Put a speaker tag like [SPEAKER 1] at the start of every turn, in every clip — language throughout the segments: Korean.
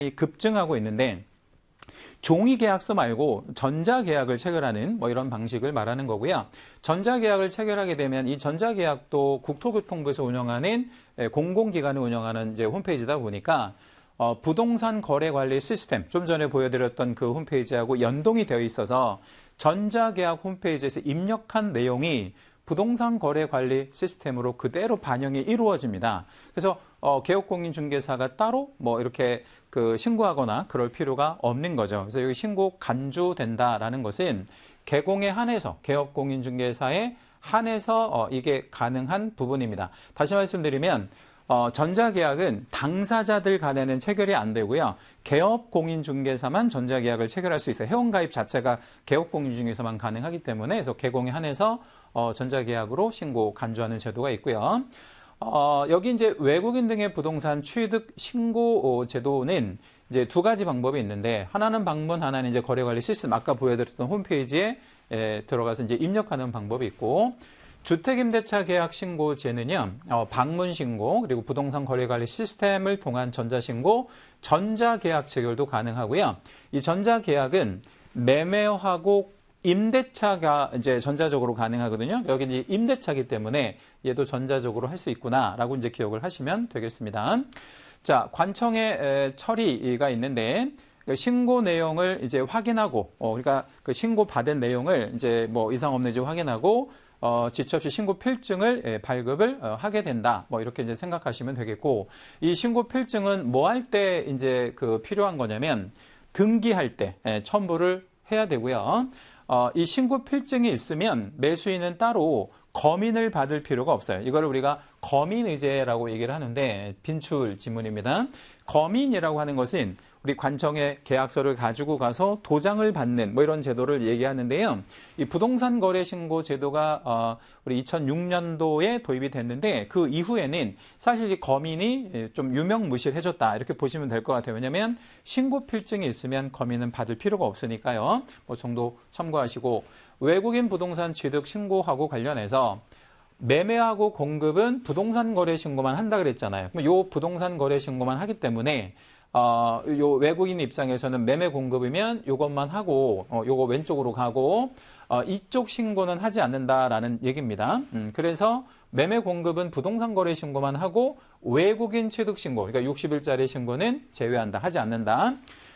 [SPEAKER 1] 급증하고 있는데 종이 계약서 말고 전자 계약을 체결하는 뭐 이런 방식을 말하는 거고요. 전자 계약을 체결하게 되면 이 전자 계약도 국토교통부에서 운영하는 공공기관을 운영하는 이제 홈페이지다 보니까 부동산 거래 관리 시스템 좀 전에 보여드렸던 그 홈페이지하고 연동이 되어 있어서 전자 계약 홈페이지에서 입력한 내용이 부동산 거래 관리 시스템으로 그대로 반영이 이루어집니다. 그래서 개업공인중개사가 따로 뭐 이렇게 그 신고하거나 그럴 필요가 없는 거죠. 그래서 여기 신고 간주된다라는 것은 개공에 한해서 개업공인중개사에 한해서 이게 가능한 부분입니다. 다시 말씀드리면 전자계약은 당사자들 간에는 체결이 안 되고요. 개업공인중개사만 전자계약을 체결할 수 있어요. 회원가입 자체가 개업공인중개사만 가능하기 때문에 그래서 개공에 한해서 전자계약으로 신고 간주하는 제도가 있고요. 여기 이제 외국인 등의 부동산 취득 신고 제도는 이제 두 가지 방법이 있는데 하나는 방문, 하나는 이제 거래관리 시스템 아까 보여드렸던 홈페이지에 들어가서 이제 입력하는 방법이 있고 주택임대차 계약 신고제는요, 방문 신고, 그리고 부동산 거래관리 시스템을 통한 전자신고, 전자계약 체결도 가능하고요. 이 전자계약은 매매하고 임대차가 이제 전자적으로 가능하거든요. 여기는 이제 임대차이기 때문에 얘도 전자적으로 할 수 있구나라고 이제 기억을 하시면 되겠습니다. 자, 관청의 처리가 있는데, 신고 내용을 이제 확인하고, 그러니까 그 신고 받은 내용을 이제 뭐 이상 없는지 확인하고, 지체 없이 신고 필증을 발급을 하게 된다. 뭐 이렇게 이제 생각하시면 되겠고, 이 신고 필증은 뭐 할 때 이제 그 필요한 거냐면 등기할 때 첨부를 해야 되고요. 이 신고 필증이 있으면 매수인은 따로 검인을 받을 필요가 없어요. 이거를 우리가 검인의제라고 얘기를 하는데 빈출 지문입니다. 검인이라고 하는 것은 우리 관청에 계약서를 가지고 가서 도장을 받는 뭐 이런 제도를 얘기하는데요. 이 부동산 거래 신고 제도가 우리 2006년도에 도입이 됐는데 그 이후에는 사실 이 검인이 좀 유명무실해졌다 이렇게 보시면 될 것 같아요. 왜냐하면 신고 필증이 있으면 검인은 받을 필요가 없으니까요. 그 정도 참고하시고 외국인 부동산 취득 신고하고 관련해서 매매하고 공급은 부동산 거래 신고만 한다 그랬잖아요. 요 부동산 거래 신고만 하기 때문에 요 외국인 입장에서는 매매 공급이면 요것만 하고 요거 왼쪽으로 가고 이쪽 신고는 하지 않는다라는 얘기입니다. 그래서 매매 공급은 부동산 거래 신고만 하고 외국인 취득 신고, 그러니까 60일짜리 신고는 제외한다, 하지 않는다.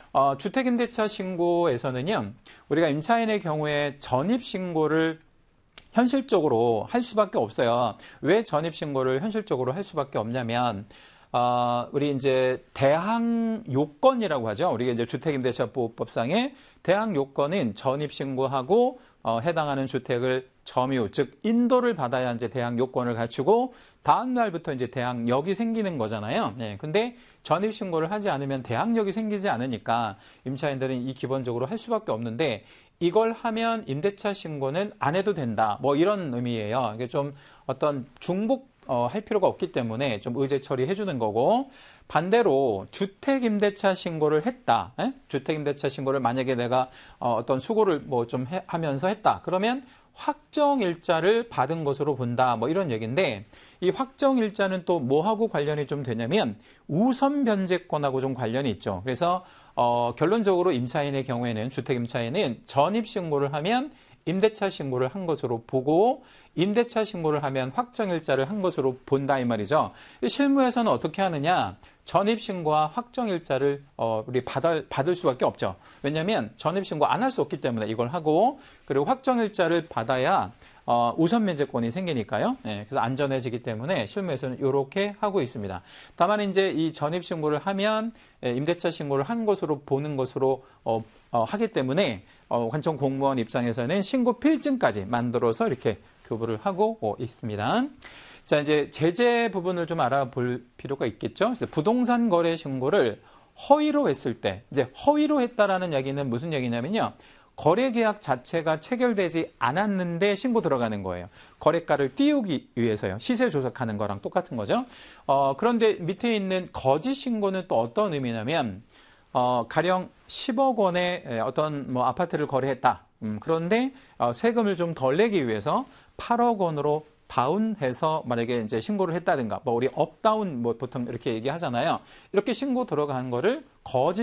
[SPEAKER 1] 주택임대차 신고에서는요, 우리가 임차인의 경우에 전입신고를 현실적으로 할 수밖에 없어요. 왜 전입신고를 현실적으로 할 수밖에 없냐면, 우리 이제 대항 요건이라고 하죠. 우리가 이제 주택임대차보호법상의 대항 요건은 전입신고하고 해당하는 주택을 점유, 즉 인도를 받아야 이제 대항 요건을 갖추고 다음 날부터 이제 대항력이 생기는 거잖아요. 네, 근데 전입신고를 하지 않으면 대항력이 생기지 않으니까 임차인들은 이 기본적으로 할 수밖에 없는데 이걸 하면 임대차 신고는 안 해도 된다. 뭐 이런 의미예요. 이게 좀 어떤 중복 할 필요가 없기 때문에 좀 의제 처리해 주는 거고 반대로 주택임대차 신고를 했다. 주택임대차 신고를 만약에 내가 어떤 수고를 뭐 좀 하면서 했다. 그러면 확정일자를 받은 것으로 본다. 뭐 이런 얘기인데 이 확정일자는 또 뭐하고 관련이 좀 되냐면 우선 변제권하고 좀 관련이 있죠. 그래서 결론적으로 임차인의 경우에는 주택임차인은 전입신고를 하면 임대차 신고를 한 것으로 보고 임대차 신고를 하면 확정일자를 한 것으로 본다 이 말이죠. 실무에서는 어떻게 하느냐? 전입신고와 확정일자를 우리 받을 수밖에 없죠. 왜냐하면 전입신고 안 할 수 없기 때문에 이걸 하고 그리고 확정일자를 받아야 우선 면제권이 생기니까요. 네, 그래서 안전해지기 때문에 실무에서는 이렇게 하고 있습니다. 다만 이제 이 전입신고를 하면 임대차 신고를 한 것으로 보는 것으로 하기 때문에 관청 공무원 입장에서는 신고 필증까지 만들어서 이렇게 교부를 하고 있습니다. 자, 이제 제재 부분을 좀 알아볼 필요가 있겠죠. 부동산 거래 신고를 허위로 했을 때, 이제 허위로 했다라는 얘기는 무슨 얘기냐면요. 거래 계약 자체가 체결되지 않았는데 신고 들어가는 거예요. 거래가를 띄우기 위해서요. 시세 조작하는 거랑 똑같은 거죠. 그런데 밑에 있는 거짓 신고는 또 어떤 의미냐면, 가령 10억 원의 어떤 뭐 아파트를 거래했다. 그런데 세금을 좀 덜 내기 위해서 8억 원으로 다운해서 만약에 이제 신고를 했다든가, 뭐 우리 업다운 뭐 보통 이렇게 얘기하잖아요. 이렇게 신고 들어간 거를 거짓